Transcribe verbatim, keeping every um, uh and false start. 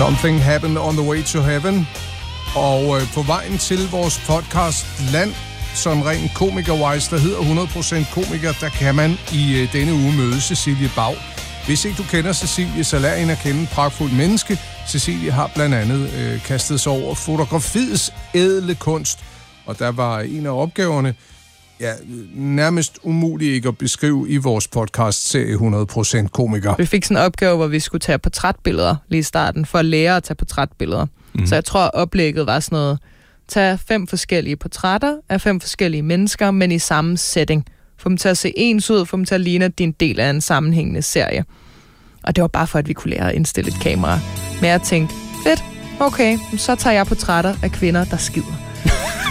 Something Happened on the Way to Heaven. Og øh, på vejen til vores podcast Land, som ren komiker-wise, der hedder hundrede procent komiker, der kan man i øh, denne uge møde Cecilie Bag. Hvis ikke du kender Cecilie, så lær hende at kende, pragtfuldt menneske. Cecilie har blandt andet øh, kastet sig over fotografiets ædle kunst, og der var en af opgaverne, ja, nærmest umuligt ikke at beskrive i vores podcast-serie hundrede procent komiker. Vi fik sådan en opgave, hvor vi skulle tage portrætbilleder lige i starten, for at lære at tage portrætbilleder. Mm. Så jeg tror, oplægget var sådan noget, tag fem forskellige portrætter af fem forskellige mennesker, men i samme setting. Få dem til at se ens ud, få dem til at ligne, at de er en del af en sammenhængende serie. Og det var bare for, at vi kunne lære at indstille et kamera. Men jeg tænkte, fedt, okay, så tager jeg portrætter af kvinder, der skider.